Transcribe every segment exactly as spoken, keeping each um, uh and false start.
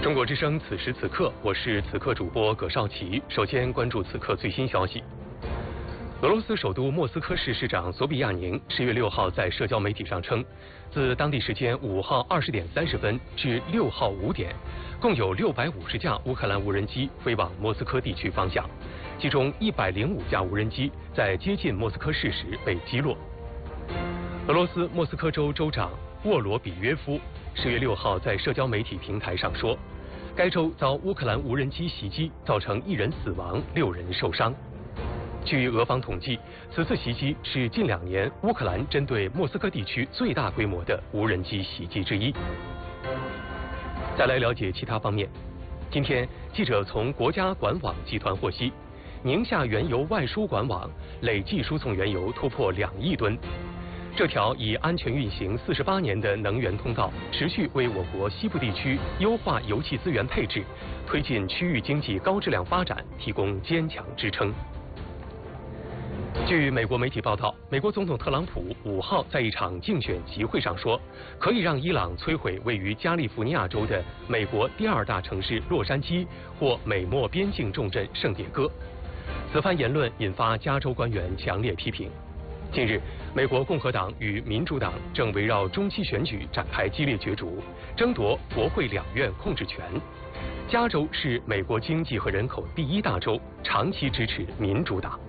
中国之声，此时此刻，我是此刻主播葛少奇。首先关注此刻最新消息。俄罗斯首都莫斯科市市长索比亚宁十月六号在社交媒体上称，自当地时间五号二十点三十分至六号五点，共有六百五十架乌克兰无人机飞往莫斯科地区方向，其中一百零五架无人机在接近莫斯科市时被击落。俄罗斯莫斯科州州长沃罗比约夫十月六号在社交媒体平台上说，该州遭乌克兰无人机袭击，造成一人死亡，六人受伤。据俄方统计，此次袭击是近两年乌克兰针对莫斯科地区最大规模的无人机袭击之一。再来了解其他方面。今天，记者从国家管网集团获悉，宁夏原油外输管网累计输送原油突破两亿吨。这条已安全运行四十八年的能源通道，持续为我国西部地区优化油气资源配置，推进区域经济高质量发展提供坚强支撑。据美国媒体报道，美国总统特朗普五号在一场竞选集会上说，可以让伊朗摧毁位于加利福尼亚州的美国第二大城市洛杉矶或美墨边境重镇圣迭戈。此番言论引发加州官员强烈批评。近日，美国共和党与民主党正围绕中期选举展开激烈角逐，争夺国会两院控制权。加州是美国经济和人口第一大州，长期支持民主党。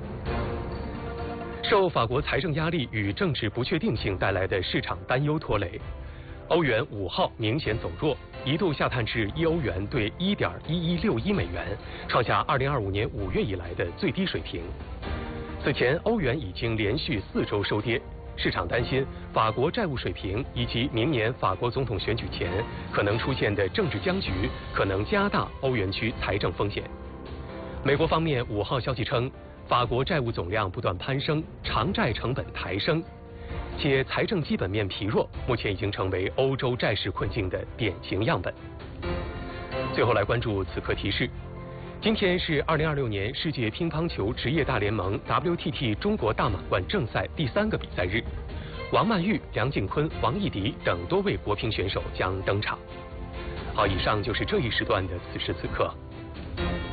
受法国财政压力与政治不确定性带来的市场担忧拖累，欧元五号明显走弱，一度下探至一欧元兑一点一一六一美元，创下二零二五年五月以来的最低水平。此前，欧元已经连续四周收跌，市场担心法国债务水平以及明年法国总统选举前可能出现的政治僵局，可能加大欧元区财政风险。美国方面五号消息称，法国债务总量不断攀升，偿债成本抬升，且财政基本面疲弱，目前已经成为欧洲债市困境的典型样本。最后来关注此刻提示。今天是二零二六年世界乒乓球职业大联盟 W T T 中国大满贯正赛第三个比赛日，王曼玉、梁靖昆、王艺迪等多位国乒选手将登场。好，以上就是这一时段的此时此刻。